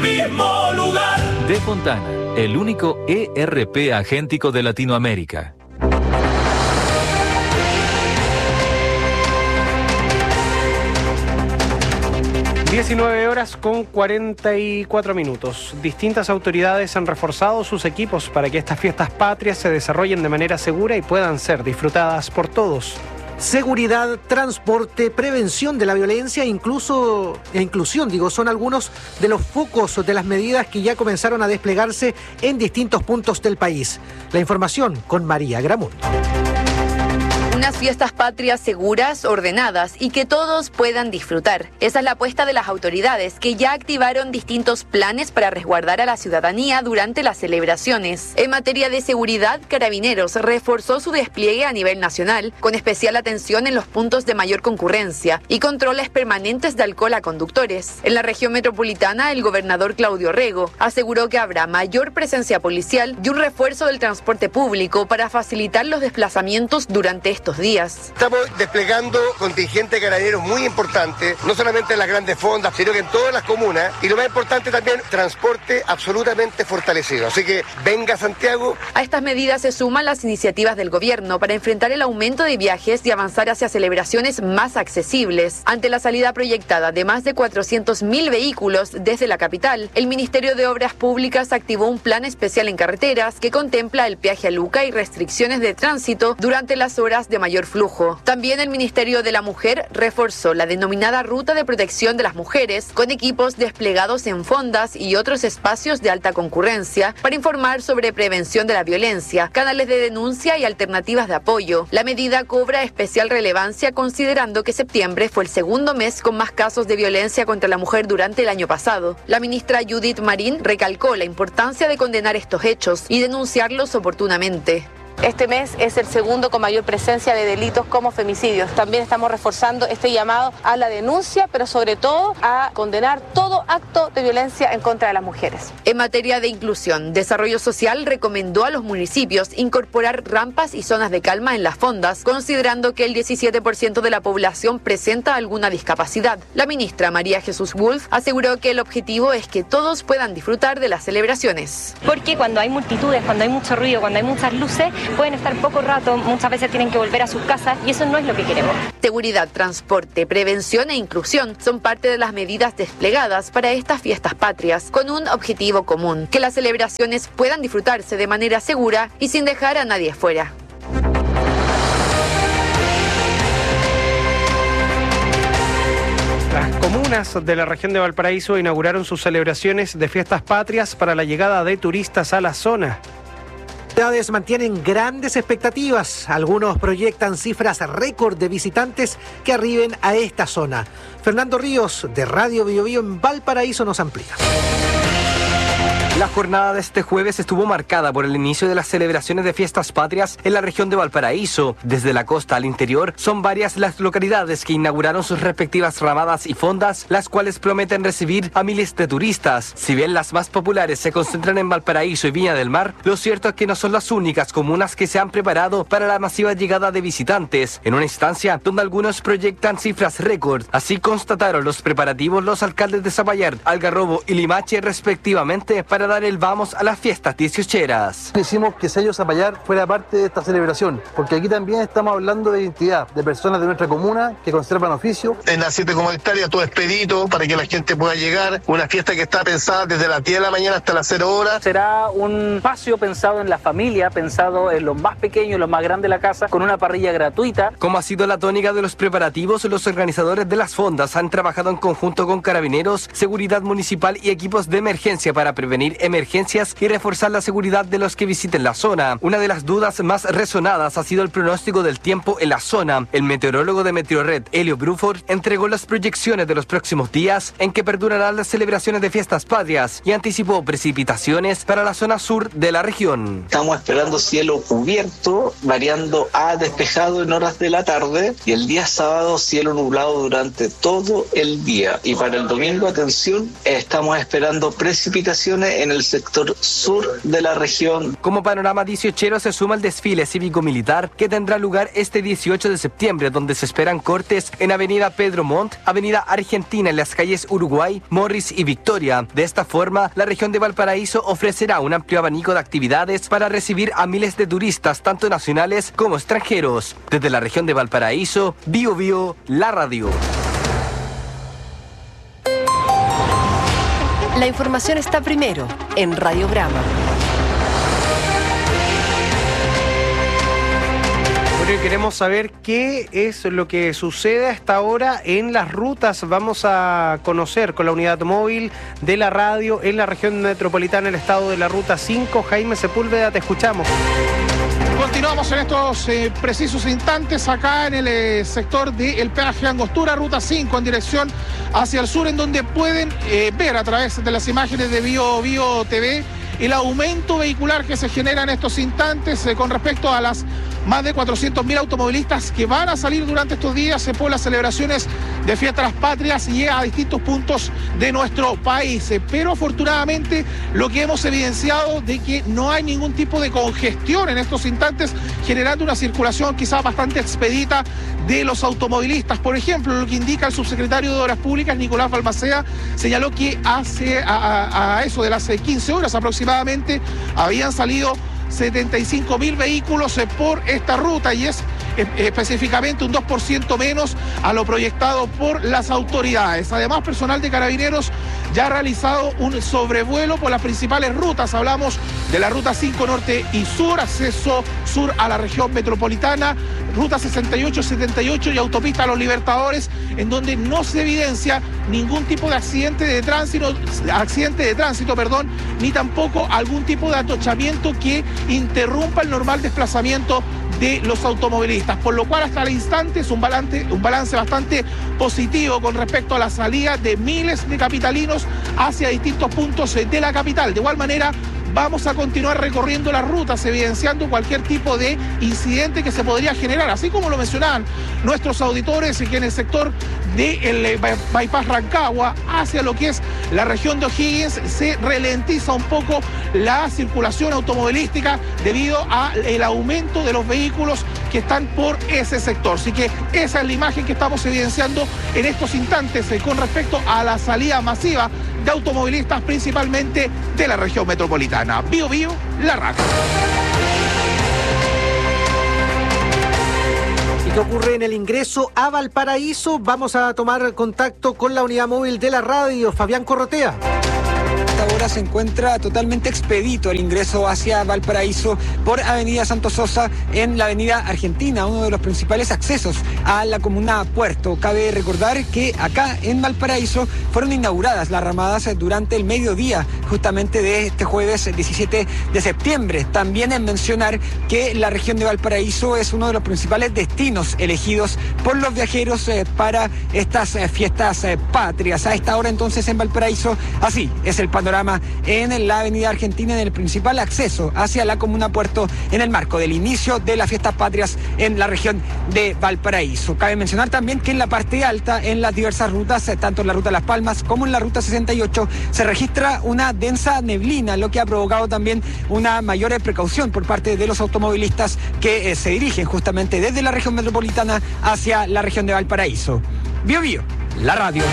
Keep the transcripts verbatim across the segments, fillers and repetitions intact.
mismo lugar. De Fontana, el único E R P agéntico de Latinoamérica. diecinueve horas con cuarenta y cuatro minutos. Distintas autoridades han reforzado sus equipos para que estas fiestas patrias se desarrollen de manera segura y puedan ser disfrutadas por todos. Seguridad, transporte, prevención de la violencia, incluso e inclusión, digo, son algunos de los focos de las medidas que ya comenzaron a desplegarse en distintos puntos del país. La información con María Gramundo. Unas fiestas patrias seguras, ordenadas y que todos puedan disfrutar. Esa es la apuesta de las autoridades, que ya activaron distintos planes para resguardar a la ciudadanía durante las celebraciones. En materia de seguridad, Carabineros reforzó su despliegue a nivel nacional, con especial atención en los puntos de mayor concurrencia y controles permanentes de alcohol a conductores. En la región metropolitana, el gobernador Claudio Rego aseguró que habrá mayor presencia policial y un refuerzo del transporte público para facilitar los desplazamientos durante estos días. Estamos desplegando contingente de carabineros muy importante, no solamente en las grandes fondas, sino que en todas las comunas, y lo más importante también, transporte absolutamente fortalecido. Así que venga Santiago. A estas medidas se suman las iniciativas del gobierno para enfrentar el aumento de viajes y avanzar hacia celebraciones más accesibles. Ante la salida proyectada de más de cuatrocientos mil vehículos desde la capital, el Ministerio de Obras Públicas activó un plan especial en carreteras que contempla el peaje a Luca y restricciones de tránsito durante las horas de mayor flujo. También el Ministerio de la Mujer reforzó la denominada Ruta de Protección de las Mujeres con equipos desplegados en fondas y otros espacios de alta concurrencia para informar sobre prevención de la violencia, canales de denuncia y alternativas de apoyo. La medida cobra especial relevancia considerando que septiembre fue el segundo mes con más casos de violencia contra la mujer durante el año pasado. La ministra Judith Marín recalcó la importancia de condenar estos hechos y denunciarlos oportunamente. Este mes es el segundo con mayor presencia de delitos como femicidios. También estamos reforzando este llamado a la denuncia, pero sobre todo a condenar todo acto de violencia en contra de las mujeres. En materia de inclusión, Desarrollo Social recomendó a los municipios incorporar rampas y zonas de calma en las fondas, considerando que el diecisiete por ciento de la población presenta alguna discapacidad. La ministra María Jesús Wolf aseguró que el objetivo es que todos puedan disfrutar de las celebraciones. Porque cuando hay multitudes, cuando hay mucho ruido, cuando hay muchas luces, pueden estar poco rato, muchas veces tienen que volver a sus casas y eso no es lo que queremos. Seguridad, transporte, prevención e inclusión son parte de las medidas desplegadas para estas fiestas patrias, con un objetivo común, que las celebraciones puedan disfrutarse de manera segura y sin dejar a nadie fuera. Las comunas de la región de Valparaíso inauguraron sus celebraciones de fiestas patrias para la llegada de turistas a la zona. Las ciudades mantienen grandes expectativas. Algunos proyectan cifras récord de visitantes que arriben a esta zona. Fernando Ríos, de Radio Bio Bio en Valparaíso, nos amplía. La jornada de este jueves estuvo marcada por el inicio de las celebraciones de fiestas patrias en la región de Valparaíso. Desde la costa al interior, son varias las localidades que inauguraron sus respectivas ramadas y fondas, las cuales prometen recibir a miles de turistas. Si bien las más populares se concentran en Valparaíso y Viña del Mar, lo cierto es que no son las únicas comunas que se han preparado para la masiva llegada de visitantes, en una instancia donde algunos proyectan cifras récord. Así constataron los preparativos los alcaldes de Zapallar, Algarrobo y Limache respectivamente para dar el vamos a las fiestas dieciocheras. Quisimos que Sello Zapallar fuera parte de esta celebración, porque aquí también estamos hablando de identidad, de personas de nuestra comuna que conservan oficio. En las siete comunitarias todo expedito para que la gente pueda llegar. Una fiesta que está pensada desde las diez de la mañana hasta las cero horas. Será un espacio pensado en la familia, pensado en los más pequeños, los más grandes de la casa, con una parrilla gratuita. Como ha sido la tónica de los preparativos, los organizadores de las fondas han trabajado en conjunto con Carabineros, Seguridad Municipal y equipos de emergencia para prevenir emergencias y reforzar la seguridad de los que visiten la zona. Una de las dudas más resonadas ha sido el pronóstico del tiempo en la zona. El meteorólogo de Meteorred, Helio Bruford, entregó las proyecciones de los próximos días en que perdurarán las celebraciones de fiestas patrias y anticipó precipitaciones para la zona sur de la región. Estamos esperando cielo cubierto, variando a despejado en horas de la tarde, y el día sábado cielo nublado durante todo el día. Y para el domingo, atención, estamos esperando precipitaciones en el sector sur de la región. Como panorama dieciochero se suma el desfile cívico-militar que tendrá lugar este dieciocho de septiembre, donde se esperan cortes en Avenida Pedro Montt, Avenida Argentina, en las calles Uruguay, Morris y Victoria. De esta forma, la región de Valparaíso ofrecerá un amplio abanico de actividades para recibir a miles de turistas, tanto nacionales como extranjeros. Desde la región de Valparaíso, Bio Bio, la radio. La información está primero en Radiograma. Bueno, queremos saber qué es lo que sucede hasta ahora en las rutas. Vamos a conocer con la unidad móvil de la radio en la región metropolitana el estado de la ruta cinco. Jaime Sepúlveda, te escuchamos. Continuamos en estos eh, precisos instantes acá en el eh, sector del peaje Angostura, ruta cinco, en dirección hacia el sur, en donde pueden eh, ver a través de las imágenes de Bio Bio T V el aumento vehicular que se genera en estos instantes eh, con respecto a las más de cuatrocientos mil automovilistas que van a salir durante estos días eh, por las celebraciones de Fiestas Patrias y a distintos puntos de nuestro país. Eh, pero afortunadamente lo que hemos evidenciado de que no hay ningún tipo de congestión en estos instantes, generando una circulación quizás bastante expedita de los automovilistas. Por ejemplo, lo que indica el subsecretario de Obras Públicas, Nicolás Balmaceda, señaló que hace a, a, a eso de las quince horas aproximadamente habían salido setenta y cinco mil vehículos por esta ruta y es específicamente un dos por ciento menos a lo proyectado por las autoridades. Además, personal de Carabineros ya ha realizado un sobrevuelo por las principales rutas. Hablamos de la ruta cinco norte y sur, acceso sur a la región metropolitana, ruta sesenta y ocho, setenta y ocho y autopista a Los Libertadores, en donde no se evidencia ningún tipo de accidente de tránsito, accidente de tránsito, perdón, ni tampoco algún tipo de atochamiento que interrumpa el normal desplazamiento de los automovilistas, por lo cual hasta el instante es un balance, un balance bastante positivo con respecto a la salida de miles de capitalinos hacia distintos puntos de la capital. De igual manera, vamos a continuar recorriendo las rutas, evidenciando cualquier tipo de incidente que se podría generar, así como lo mencionaban nuestros auditores, que en el sector del bypass Rancagua hacia lo que es la región de O'Higgins se ralentiza un poco la circulación automovilística debido al aumento de los vehículos que están por ese sector. Así que esa es la imagen que estamos evidenciando en estos instantes eh, con respecto a la salida masiva de automovilistas, principalmente de la región metropolitana. Bio Bio, la radio. ¿Y qué ocurre en el ingreso a Valparaíso? Vamos a tomar contacto con la unidad móvil de la radio, Fabián Corrotea. Ahora se encuentra totalmente expedito el ingreso hacia Valparaíso por Avenida Santos Sosa en la Avenida Argentina, uno de los principales accesos a la comuna Puerto. Cabe recordar que acá en Valparaíso fueron inauguradas las ramadas durante el mediodía justamente de este jueves diecisiete de septiembre. También en mencionar que la región de Valparaíso es uno de los principales destinos elegidos por los viajeros eh, para estas eh, fiestas eh, patrias. A esta hora entonces en Valparaíso, así es el panorama en la Avenida Argentina, en el principal acceso hacia la comuna Puerto, en el marco del inicio de las fiestas patrias en la región de Valparaíso. Cabe mencionar también que en la parte alta, en las diversas rutas, tanto en la ruta Las Palmas como en la ruta sesenta y ocho, se registra una densa neblina, lo que ha provocado también una mayor precaución por parte de los automovilistas que eh, se dirigen justamente desde la región metropolitana hacia la región de Valparaíso. Bio Bio, la radio.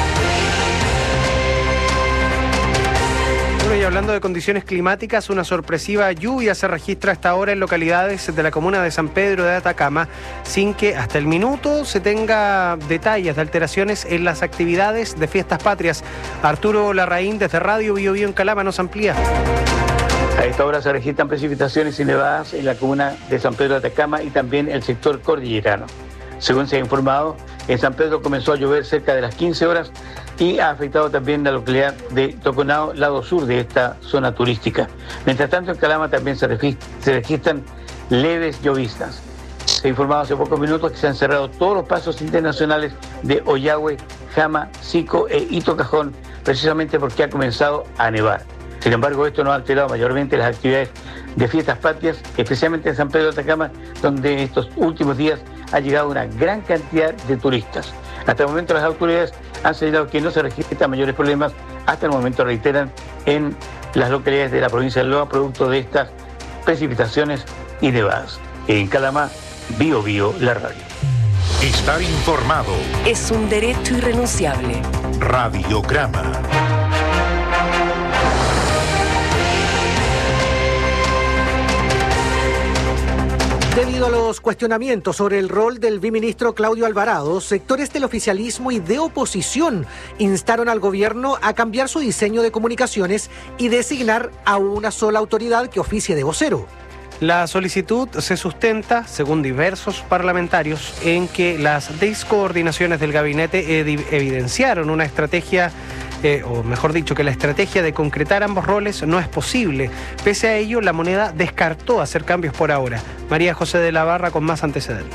Y hablando de condiciones climáticas, una sorpresiva lluvia se registra hasta ahora en localidades de la comuna de San Pedro de Atacama, sin que hasta el minuto se tenga detalles de alteraciones en las actividades de fiestas patrias. Arturo Larraín, desde Radio Bio Bio en Calama, nos amplía. A esta hora se registran precipitaciones y nevadas en la comuna de San Pedro de Atacama y también el sector cordillerano. Según se ha informado, en San Pedro comenzó a llover cerca de las quince horas y ha afectado también la localidad de Toconao, lado sur de esta zona turística. Mientras tanto, en Calama también se, se registran leves lloviznas. Se ha informado hace pocos minutos que se han cerrado todos los pasos internacionales de Ollagüe, Jama, Sico e Ito Cajón, precisamente porque ha comenzado a nevar. Sin embargo, esto no ha alterado mayormente las actividades de fiestas patrias, especialmente en San Pedro de Atacama, donde estos últimos días ha llegado una gran cantidad de turistas. Hasta el momento las autoridades han señalado que no se registran mayores problemas, hasta el momento reiteran, en las localidades de la provincia de Loa producto de estas precipitaciones y nevadas. En Calama, Bio Bio, la radio. Estar informado es un derecho irrenunciable. Radiograma. Debido a los cuestionamientos sobre el rol del biministro Claudio Alvarado, sectores del oficialismo y de oposición instaron al gobierno a cambiar su diseño de comunicaciones y designar a una sola autoridad que oficie de vocero. La solicitud se sustenta, según diversos parlamentarios, en que las descoordinaciones del gabinete evidenciaron una estrategia, eh, o mejor dicho, que la estrategia de concretar ambos roles no es posible. Pese a ello, la Moneda descartó hacer cambios por ahora. María José de la Barra con más antecedentes.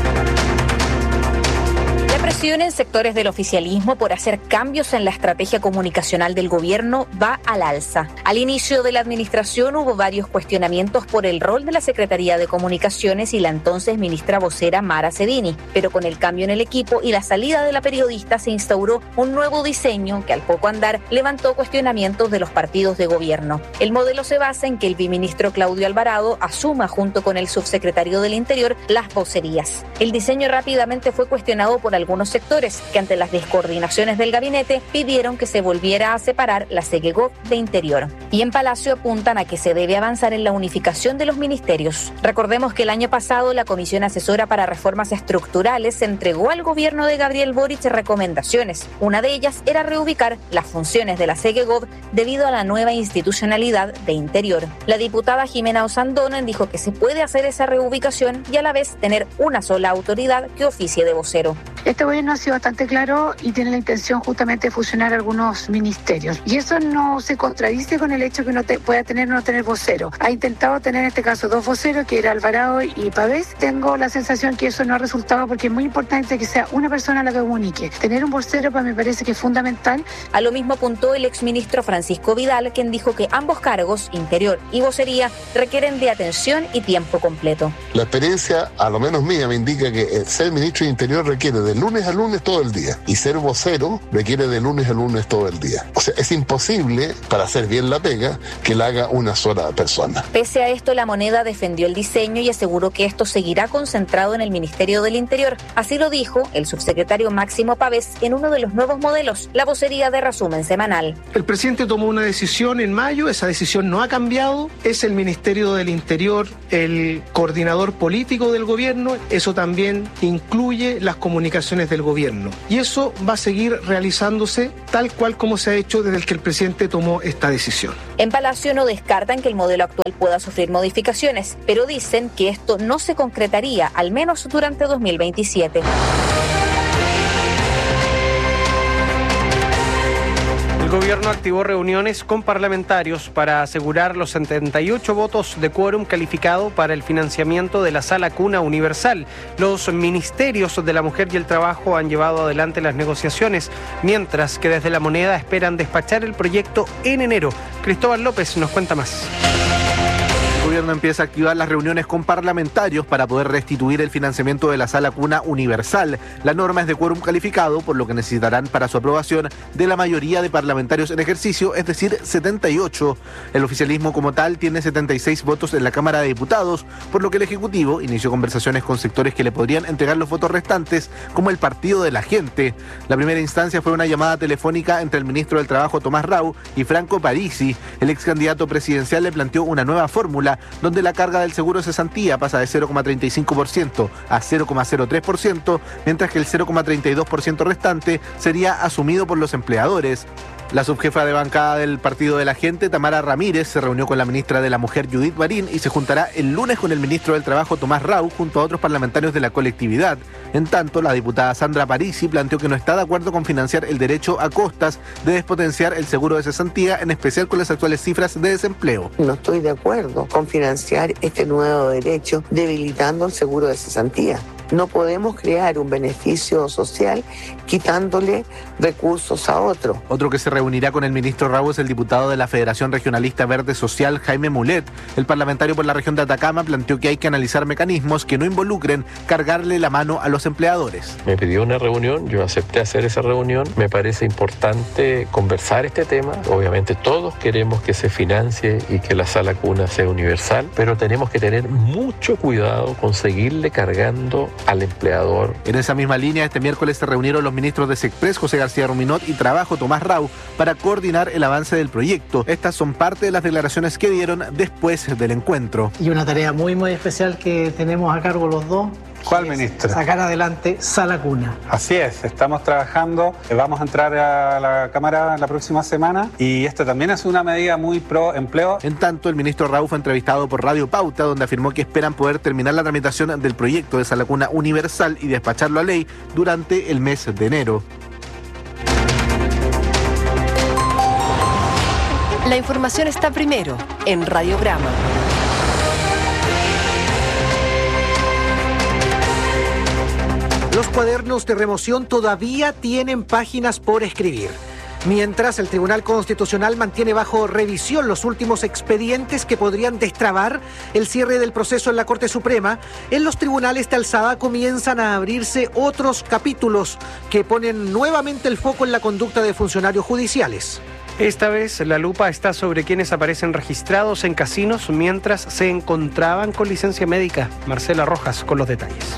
La presión en sectores del oficialismo por hacer cambios en la estrategia comunicacional del gobierno va al alza. Al inicio de la administración hubo varios cuestionamientos por el rol de la Secretaría de Comunicaciones y la entonces ministra vocera Mara Cedini, pero con el cambio en el equipo y la salida de la periodista se instauró un nuevo diseño que al poco andar levantó cuestionamientos de los partidos de gobierno. El modelo se basa en que el biministro Claudio Alvarado asuma junto con el subsecretario del Interior las vocerías. El diseño rápidamente fue cuestionado por algunos sectores que ante las descoordinaciones del gabinete pidieron que se volviera a separar la SEGEGOV de Interior. Y en Palacio apuntan a que se debe avanzar en la unificación de los ministerios. Recordemos que el año pasado la Comisión Asesora para Reformas Estructurales entregó al gobierno de Gabriel Boric recomendaciones. Una de ellas era reubicar las funciones de la SEGEGOV debido a la nueva institucionalidad de Interior. La diputada Jimena Osandón dijo que se puede hacer esa reubicación y a la vez tener una sola autoridad que oficie de vocero. Este gobierno ha sido bastante claro y tiene la intención justamente de fusionar algunos ministerios. Y eso no se contradice con el hecho que uno te pueda tener o no tener vocero. Ha intentado tener en este caso dos voceros, que era Alvarado y Pavés. Tengo la sensación que eso no ha resultado porque es muy importante que sea una persona la que comunique. Tener un vocero para mí me parece que es fundamental. A lo mismo apuntó el exministro Francisco Vidal, quien dijo que ambos cargos, Interior y Vocería, requieren de atención y tiempo completo. La experiencia, a lo menos mía, me indica que ser ministro de Interior requiere de lunes a lunes todo el día y ser vocero requiere de lunes a lunes todo el día. O sea, es imposible, para hacer bien la pega, que la haga una sola persona. Pese a esto, la Moneda defendió el diseño y aseguró que esto seguirá concentrado en el Ministerio del Interior. Así lo dijo el subsecretario Máximo Pavés en uno de los nuevos modelos, la vocería de resumen semanal. El presidente tomó una decisión en mayo, esa decisión no ha cambiado, es el Ministerio del Interior el coordinador político del gobierno, eso también incluye las comunicaciones del gobierno. Y eso va a seguir realizándose tal cual como se ha hecho desde que el presidente tomó esta decisión. En Palacio no descartan que el modelo actual pueda sufrir modificaciones, pero dicen que esto no se concretaría, al menos durante dos mil veintisiete. El gobierno activó reuniones con parlamentarios para asegurar los setenta y ocho votos de quórum calificado para el financiamiento de la Sala Cuna Universal. Los ministerios de la Mujer y el Trabajo han llevado adelante las negociaciones, mientras que desde la Moneda esperan despachar el proyecto en enero. Cristóbal López nos cuenta más. El gobierno empieza a activar las reuniones con parlamentarios para poder restituir el financiamiento de la Sala Cuna Universal. La norma es de quórum calificado, por lo que necesitarán para su aprobación de la mayoría de parlamentarios en ejercicio, es decir, setenta y ocho. El oficialismo como tal tiene setenta y seis votos en la Cámara de Diputados, por lo que el Ejecutivo inició conversaciones con sectores que le podrían entregar los votos restantes, como el Partido de la Gente. La primera instancia fue una llamada telefónica entre el ministro del Trabajo, Tomás Rau, y Franco Parisi. El ex candidato presidencial le planteó una nueva fórmula donde la carga del seguro de cesantía pasa de cero coma treinta y cinco por ciento a cero coma cero tres por ciento, mientras que el cero coma treinta y dos por ciento restante sería asumido por los empleadores. La subjefa de bancada del Partido de la Gente, Tamara Ramírez, se reunió con la ministra de la Mujer, Judith Marín, y se juntará el lunes con el ministro del Trabajo, Tomás Rau, junto a otros parlamentarios de la colectividad. En tanto, la diputada Sandra Parisi planteó que no está de acuerdo con financiar el derecho a costas de despotenciar el seguro de cesantía, en especial con las actuales cifras de desempleo. No estoy de acuerdo con financiar este nuevo derecho debilitando el seguro de cesantía. No podemos crear un beneficio social quitándole recursos a otro. Otro que se reunirá con el ministro Raúl es el diputado de la Federación Regionalista Verde Social, Jaime Mulet. El parlamentario por la región de Atacama planteó que hay que analizar mecanismos que no involucren cargarle la mano a los empleadores. Me pidió una reunión, yo acepté hacer esa reunión. Me parece importante conversar este tema. Obviamente todos queremos que se financie y que la sala cuna sea universal, pero tenemos que tener mucho cuidado con seguirle cargando al empleador. En esa misma línea, este miércoles se reunieron los ministros de SECPRES, José García Ruminot, y Trabajo, Tomás Rau, para coordinar el avance del proyecto. Estas son parte de las declaraciones que dieron después del encuentro. Y una tarea muy, muy especial que tenemos a cargo los dos. ¿Cuál, ministro? Sacar adelante Sala Cuna. Así es, estamos trabajando, vamos a entrar a la Cámara la próxima semana y esto también es una medida muy pro empleo. En tanto, el ministro Raúl fue entrevistado por Radio Pauta, donde afirmó que esperan poder terminar la tramitación del proyecto de Sala Cuna universal y despacharlo a ley durante el mes de enero. La información está primero en Radiograma. Los cuadernos de remoción todavía tienen páginas por escribir. Mientras el Tribunal Constitucional mantiene bajo revisión los últimos expedientes que podrían destrabar el cierre del proceso en la Corte Suprema, en los tribunales de alzada comienzan a abrirse otros capítulos que ponen nuevamente el foco en la conducta de funcionarios judiciales. Esta vez la lupa está sobre quienes aparecen registrados en casinos mientras se encontraban con licencia médica. Marcela Rojas con los detalles.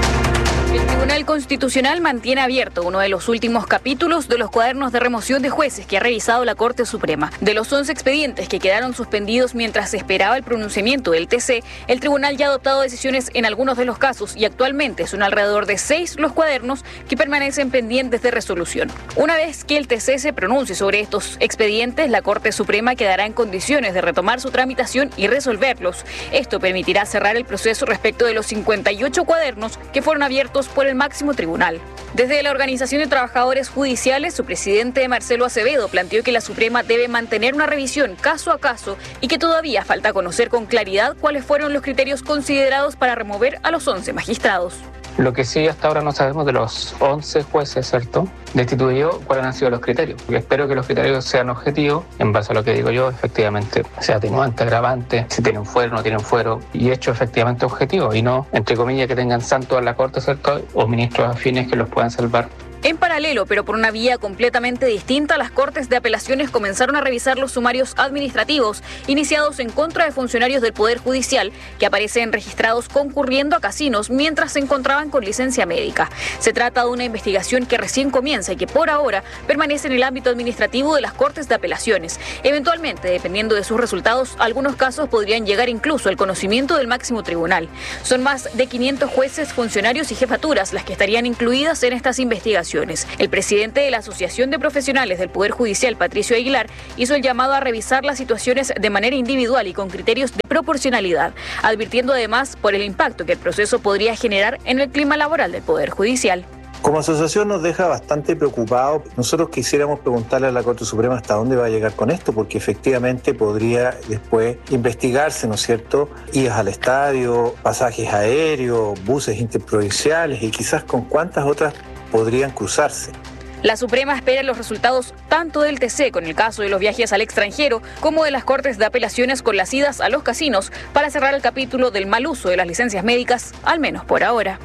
El Tribunal Constitucional mantiene abierto uno de los últimos capítulos de los cuadernos de remoción de jueces que ha revisado la Corte Suprema. De los once expedientes que quedaron suspendidos mientras se esperaba el pronunciamiento del T C, el tribunal ya ha adoptado decisiones en algunos de los casos y actualmente son alrededor de seis los cuadernos que permanecen pendientes de resolución. Una vez que el T C se pronuncie sobre estos expedientes, la Corte Suprema quedará en condiciones de retomar su tramitación y resolverlos. Esto permitirá cerrar el proceso respecto de los cincuenta y ocho cuadernos que fueron abiertos por el máximo tribunal. Desde la Organización de Trabajadores Judiciales, su presidente Marcelo Acevedo planteó que la Suprema debe mantener una revisión caso a caso y que todavía falta conocer con claridad cuáles fueron los criterios considerados para remover a los once magistrados. Lo que sí hasta ahora no sabemos de los once jueces, ¿cierto?, destituidos, cuáles han sido los criterios. Porque espero que los criterios sean objetivos, en base a lo que digo yo, efectivamente, sea atenuante, agravante, si tienen fuero, no tienen fuero, y hecho efectivamente objetivo, y no, entre comillas, que tengan santo a la Corte, ¿cierto?, o ministros afines que los puedan salvar. En paralelo, pero por una vía completamente distinta, las Cortes de Apelaciones comenzaron a revisar los sumarios administrativos iniciados en contra de funcionarios del Poder Judicial que aparecen registrados concurriendo a casinos mientras se encontraban con licencia médica. Se trata de una investigación que recién comienza y que por ahora permanece en el ámbito administrativo de las Cortes de Apelaciones. Eventualmente, dependiendo de sus resultados, algunos casos podrían llegar incluso al conocimiento del máximo tribunal. Son más de quinientos jueces, funcionarios y jefaturas las que estarían incluidas en estas investigaciones. El presidente de la Asociación de Profesionales del Poder Judicial, Patricio Aguilar, hizo el llamado a revisar las situaciones de manera individual y con criterios de proporcionalidad, advirtiendo además por el impacto que el proceso podría generar en el clima laboral del Poder Judicial. Como asociación nos deja bastante preocupados. Nosotros quisiéramos preguntarle a la Corte Suprema hasta dónde va a llegar con esto, porque efectivamente podría después investigarse, ¿no es cierto?, idas al estadio, pasajes aéreos, buses interprovinciales y quizás con cuántas otras podrían cruzarse. La Suprema espera los resultados tanto del T C con el caso de los viajes al extranjero como de las Cortes de Apelaciones con las idas a los casinos para cerrar el capítulo del mal uso de las licencias médicas, al menos por ahora.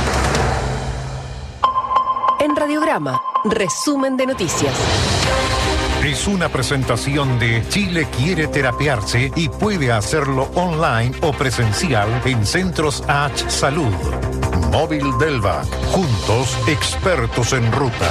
En Radiograma, resumen de noticias. Es una presentación de Chile quiere terapiarse y puede hacerlo online o presencial en Centros H Salud. Móvil Delva, juntos expertos en ruta.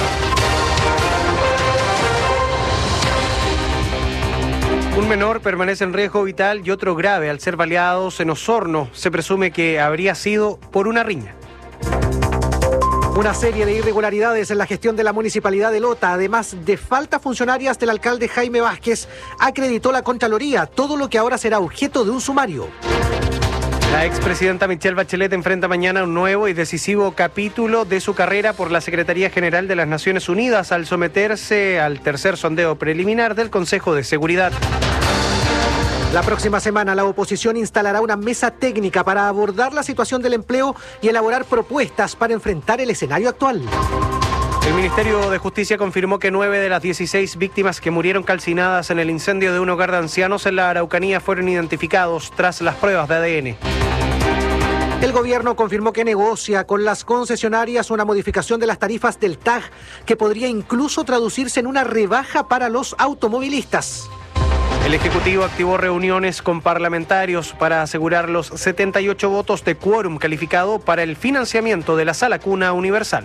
Un menor permanece en riesgo vital y otro grave al ser baleados en Osorno. Se presume que habría sido por una riña. Una serie de irregularidades en la gestión de la municipalidad de Lota, además de faltas funcionarias del alcalde Jaime Vázquez, acreditó la Contraloría, todo lo que ahora será objeto de un sumario. La expresidenta Michelle Bachelet enfrenta mañana un nuevo y decisivo capítulo de su carrera por la Secretaría General de las Naciones Unidas al someterse al tercer sondeo preliminar del Consejo de Seguridad. La próxima semana la oposición instalará una mesa técnica para abordar la situación del empleo y elaborar propuestas para enfrentar el escenario actual. El Ministerio de Justicia confirmó que nueve de las dieciséis víctimas que murieron calcinadas en el incendio de un hogar de ancianos en la Araucanía fueron identificados tras las pruebas de A D N. El gobierno confirmó que negocia con las concesionarias una modificación de las tarifas del T A G que podría incluso traducirse en una rebaja para los automovilistas. El Ejecutivo activó reuniones con parlamentarios para asegurar los setenta y ocho votos de quórum calificado para el financiamiento de la Sala Cuna Universal.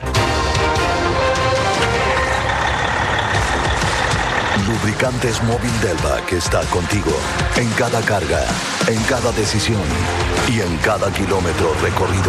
Lubricantes Móvil Delva, que está contigo en cada carga, en cada decisión y en cada kilómetro recorrido.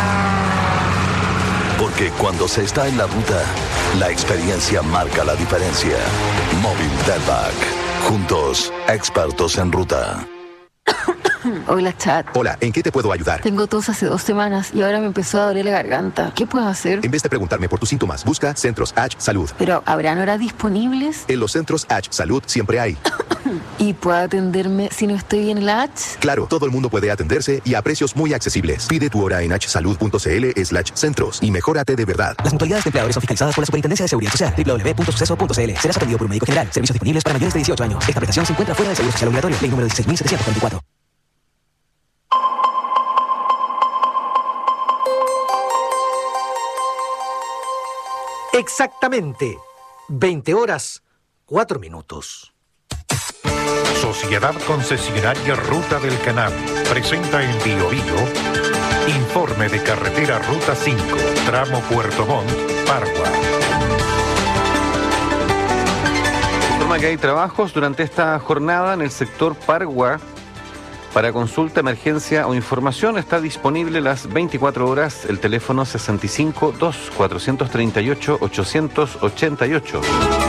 Porque cuando se está en la ruta, la experiencia marca la diferencia. Móvil Delva. Juntos, expertos en ruta. Hola, chat. Hola, ¿en qué te puedo ayudar? Tengo tos hace dos semanas y ahora me empezó a doler la garganta. ¿Qué puedo hacer? En vez de preguntarme por tus síntomas, busca Centros H Salud. Pero, ¿habrán horas disponibles? En los Centros H Salud siempre hay. ¿Y puedo atenderme si no estoy bien en la H? Claro, todo el mundo puede atenderse y a precios muy accesibles. Pide tu hora en hsalud.cl slash centros y mejórate de verdad. Las mutualidades de empleadores son fiscalizadas por la Superintendencia de Seguridad Social. doble u doble u doble u punto suceso punto c l. Serás atendido por un médico general. Servicios disponibles para mayores de dieciocho años. Esta prestación se encuentra fuera del Seguro Social Obligatorio. Ley número dieciséis mil setecientos cuarenta y cuatro. Exactamente veinte horas, cuatro minutos. Sociedad Concesionaria Ruta del Canal presenta en Bio Bio informe de carretera Ruta cinco, tramo Puerto Montt, Pargua. Informa que hay trabajos durante esta jornada en el sector Pargua. Para consulta, emergencia o información está disponible las veinticuatro horas el teléfono sesenta y cinco, dos, cuatrocientos treinta y ocho, ochocientos ochenta y ocho.